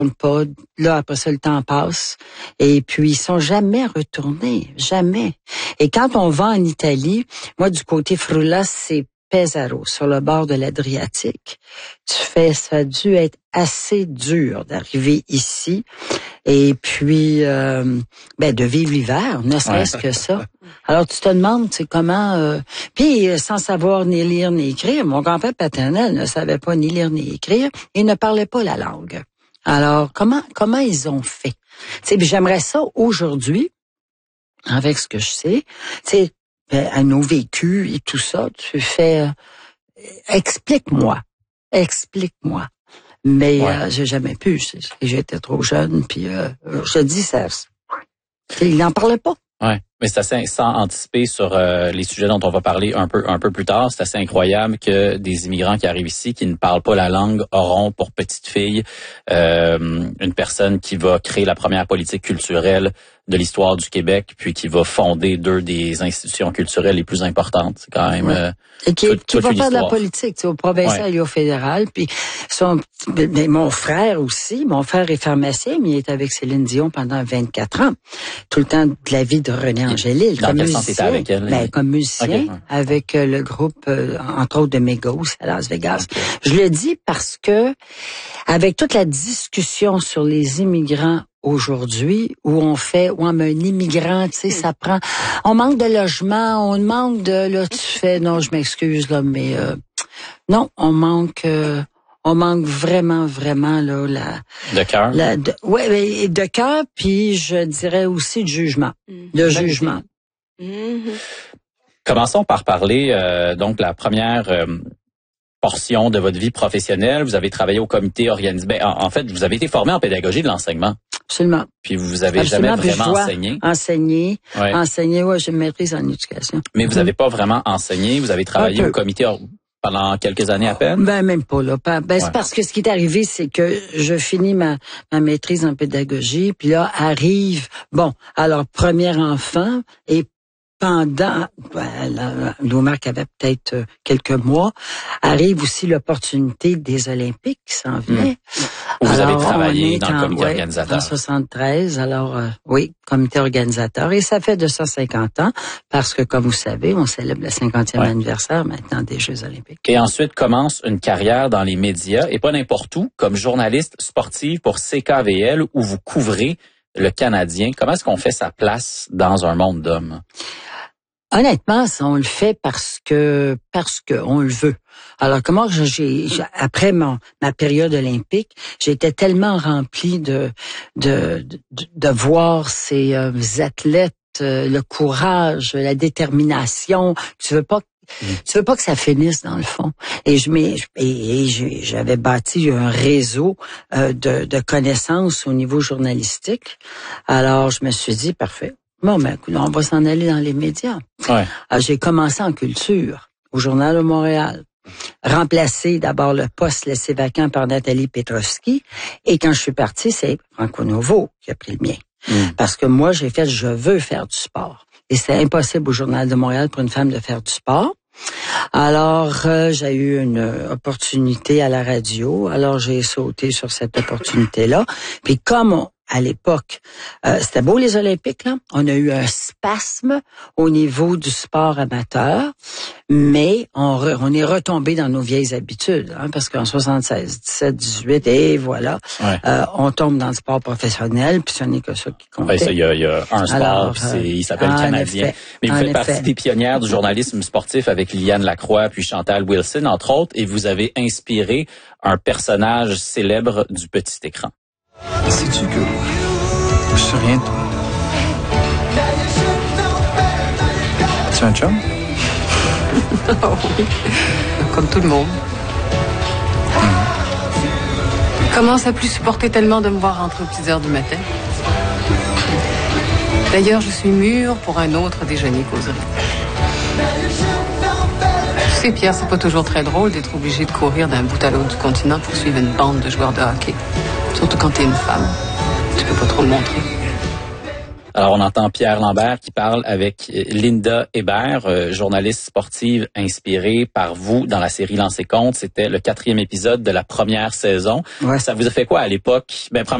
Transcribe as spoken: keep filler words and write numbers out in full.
pas. Là, après ça, le temps passe. Et puis, ils sont jamais retournés. Jamais. Et quand on va en Italie, moi, du côté Frulla, c'est Pesaro, sur le bord de l'Adriatique. Tu fais, ça a dû être assez dur d'arriver ici. Et puis, euh, ben, de vivre l'hiver, ne serait-ce ouais. que ça. Alors, tu te demandes, c'est comment... Euh, puis, sans savoir ni lire ni écrire, mon grand-père paternel ne savait pas ni lire ni écrire et ne parlait pas la langue. Alors, comment comment ils ont fait? Tu sais, j'aimerais ça aujourd'hui, avec ce que je sais, tu sais, à nos vécus et tout ça, tu fais... Euh, explique-moi, explique-moi. Mais ouais. euh, j'ai jamais pu. J'étais trop jeune, puis euh, je te dis, ça, il n'en parlait pas. Ouais, mais c'est assez, sans anticiper sur euh, les sujets dont on va parler un peu un peu plus tard, c'est assez incroyable que des immigrants qui arrivent ici, qui ne parlent pas la langue, auront pour petite fille euh, une personne qui va créer la première politique culturelle de l'histoire du Québec, puis qui va fonder deux des institutions culturelles les plus importantes. C'est quand même... Ouais. Euh, et qui, tout, qui va faire de la politique, tu sais, au provincial ouais. et au fédéral. Puis son, mais mon frère aussi, mon frère est pharmacien, mais il est avec Céline Dion pendant vingt-quatre ans. Tout le temps de la vie de René Angélil. Dans comme quel musicien, sens c'était avec elle? Ben, comme musicien, okay. avec euh, le groupe, euh, entre autres, de Migos à Las Vegas. Okay. Je le dis parce que, avec toute la discussion sur les immigrants aujourd'hui, où on fait, où on met un immigrant, tu sais, ça prend, on manque de logement, on manque de, là, tu fais, non, je m'excuse, là, mais, euh, non, on manque, euh, on manque vraiment, vraiment, là, la... De cœur? La, de, ouais, de cœur, puis je dirais aussi de jugement. Mmh. De jugement. Mmh. Commençons par parler, euh, donc, la première, euh, portion de votre vie professionnelle. Vous avez travaillé au comité organisé. Ben, en, en fait, vous avez été formé en pédagogie de l'enseignement. Absolument. Puis vous avez Absolument, jamais vraiment enseigné. Enseigné. Ouais. Enseigné, ouais, j'ai une maîtrise en éducation. Mais vous n'avez pas vraiment enseigné. Vous avez travaillé au comité pendant quelques années à peine? Ben, même pas, là. Ben, ouais. C'est parce que ce qui est arrivé, c'est que je finis ma, ma maîtrise en pédagogie, puis là, arrive, bon, alors, premier enfant, et pendant, ben, Louis-Marc avait peut-être euh, quelques mois, arrive aussi l'opportunité des Olympiques qui s'en vient. Mmh. Vous alors, avez travaillé dans en, le comité ouais, organisateur. En soixante-treize, alors euh, oui, comité organisateur. Et ça fait deux cent cinquante ans, parce que comme vous savez, on célèbre le cinquantième ouais. anniversaire maintenant des Jeux olympiques. Et ensuite commence une carrière dans les médias, et pas n'importe où, comme journaliste sportive pour C K V L, où vous couvrez le Canadien. Comment est-ce qu'on fait sa place dans un monde d'hommes? Honnêtement, on le fait parce que parce que on le veut. Alors comment j'ai après mon ma période olympique, j'étais tellement remplie de de de, de voir ces euh, athlètes, euh, le courage, la détermination. Tu veux pas mmh. tu veux pas que ça finisse dans le fond. Et je m'ai et, et j'avais bâti un réseau euh, de de connaissances au niveau journalistique. Alors je me suis dit parfait. Bon, ben, on va s'en aller dans les médias. Ouais. Alors, j'ai commencé en culture, au Journal de Montréal. Remplacé d'abord le poste laissé vacant par Nathalie Petrovski. Et quand je suis partie, c'est Franco Novo qui a pris le mien. Mm. Parce que moi, j'ai fait, je veux faire du sport. Et c'est impossible au Journal de Montréal pour une femme de faire du sport. Alors, euh, j'ai eu une opportunité à la radio. Alors, j'ai sauté sur cette opportunité-là. Puis comme on, à l'époque, euh, c'était beau les Olympiques, là. On a eu un spasme au niveau du sport amateur, mais on, re, on est retombé dans nos vieilles habitudes, hein, parce qu'en soixante-seize, dix-sept, dix-huit, et voilà, ouais. euh, on tombe dans le sport professionnel, puis ce n'est que ça qui compte. Ouais, il y a, y a un sport, Alors, puis c'est, il s'appelle Canadien. Effet, mais vous faites effet. partie des pionnières du journalisme sportif avec Liliane Lacroix puis Chantal Wilson, entre autres, et vous avez inspiré un personnage célèbre du petit écran. Sais-tu que je sais rien de toi? As-tu un chum? Oh oui, comme tout le monde. Mmh. Je commence à plus supporter tellement de me voir rentrer aux petites heures du matin. D'ailleurs, je suis mûre pour un autre déjeuner causerie. Tu sais, Pierre, c'est pas toujours très drôle d'être obligé de courir d'un bout à l'autre du continent pour suivre une bande de joueurs de hockey. Surtout quand t'es une femme. Tu peux pas trop le montrer. Alors, on entend Pierre Lambert qui parle avec Linda Hébert, euh, journaliste sportive inspirée par vous dans la série Lancer Compte. C'était le quatrième épisode de la première saison. Ouais. Ça vous a fait quoi à l'époque? Ben,